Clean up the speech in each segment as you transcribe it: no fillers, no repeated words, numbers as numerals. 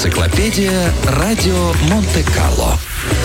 Энциклопедия радио Монте-Карло.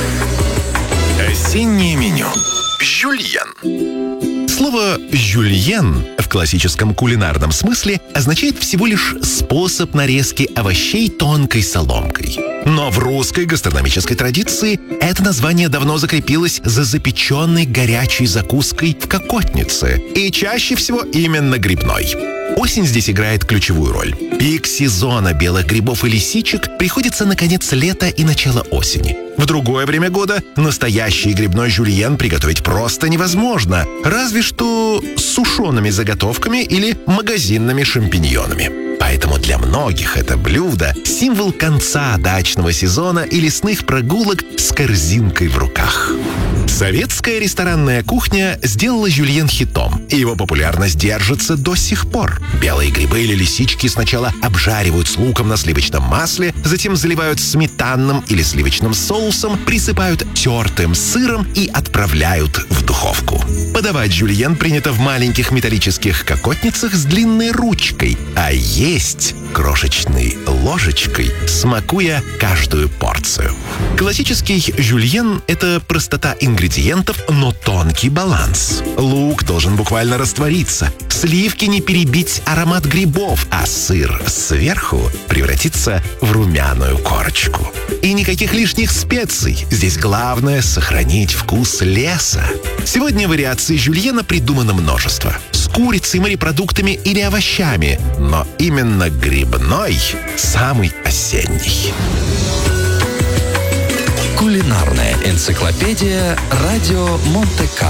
Осеннее меню. Жюльен. Слово «жюльен» в классическом кулинарном смысле означает всего лишь способ нарезки овощей тонкой соломкой. Но в русской гастрономической традиции это название давно закрепилось за запеченной горячей закуской в кокотнице, и чаще всего именно грибной. Осень здесь играет ключевую роль. Пик сезона белых грибов и лисичек приходится на конец лета и начало осени. В другое время года настоящий грибной жюльен приготовить просто невозможно, разве что с сушеными заготовками или магазинными шампиньонами. Поэтому для многих это блюдо – символ конца дачного сезона и лесных прогулок с корзинкой в руках. Советская ресторанная кухня сделала жюльен хитом, и его популярность держится до сих пор. Белые грибы или лисички сначала обжаривают с луком на сливочном масле, затем заливают сметанным или сливочным соусом, присыпают тертым сыром и отправляют в духовку. Подавать жюльен принято в маленьких металлических кокотницах с длинной ручкой, а есть крошечной ложечкой, смакуя каждую порцию. Классический жюльен – это простота ингредиентов, но тонкий баланс. Лук должен буквально раствориться, сливки не перебить аромат грибов, а сыр сверху превратиться в румяную корочку. И никаких лишних специй. Здесь главное – сохранить вкус леса. Сегодня вариаций жюльена придумано множество. С курицей, морепродуктами или овощами. Но именно грибной самый осенний. Кулинарная энциклопедия радио Монте-Карло.